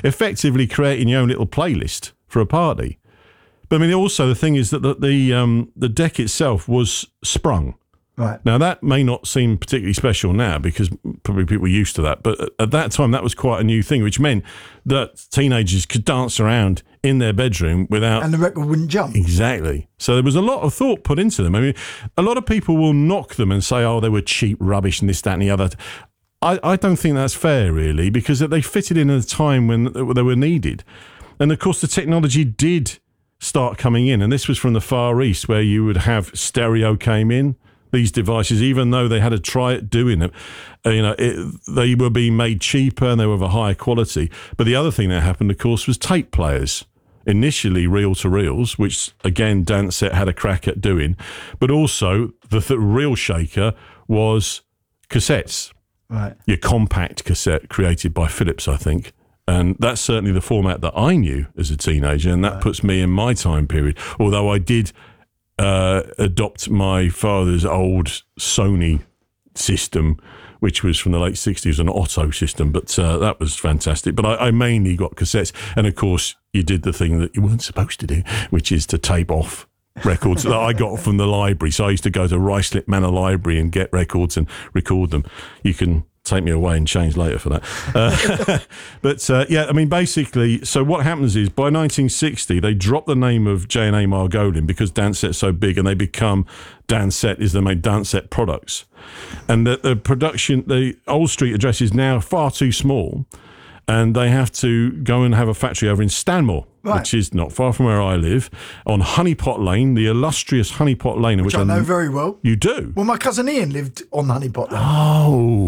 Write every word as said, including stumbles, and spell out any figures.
effectively creating your own little playlist for a party. But I mean, also the thing is that the the, um, the deck itself was sprung. Right. Now, that may not seem particularly special now because probably people are used to that. But at that time, that was quite a new thing, which meant that teenagers could dance around in their bedroom without... And the record wouldn't jump. Exactly. So there was a lot of thought put into them. I mean, a lot of people will knock them and say, oh, they were cheap rubbish and this, that and the other. I, I don't think that's fair, really, because they fitted in at a time when they were needed. And, of course, the technology did start coming in. And this was from the Far East where you would have stereo came in. These devices, even though they had to try it doing it, uh, you know, it, they were being made cheaper and they were of a higher quality. But the other thing that happened, of course, was tape players. Initially reel-to-reels, which, again, Dansette had a crack at doing. But also, the, the real shaker was cassettes. Right. Your compact cassette created by Philips, I think. And that's certainly the format that I knew as a teenager, and that right. puts me in my time period. Although I did... Uh, adopt my father's old Sony system, which was from the late sixties, an Otto system, but uh, that was fantastic. But I, I mainly got cassettes, and of course you did the thing that you weren't supposed to do, which is to tape off records that I got from the library. So I used to go to Ruislip Manor Library and get records and record them. You can take me away and change later for that. Uh, but uh, yeah, I mean, basically, so what happens is by nineteen sixty, they drop the name of J and A Margolin because Dansette's so big, and they become Dansette is the main Dansette products. And the, the production, the Old Street address is now far too small, and they have to go and have a factory over in Stanmore, right. which is not far from where I live, on Honeypot Lane, the illustrious Honeypot Lane. Which, which I know I'm, very well. You do? Well, my cousin Ian lived on Honeypot Lane. Oh.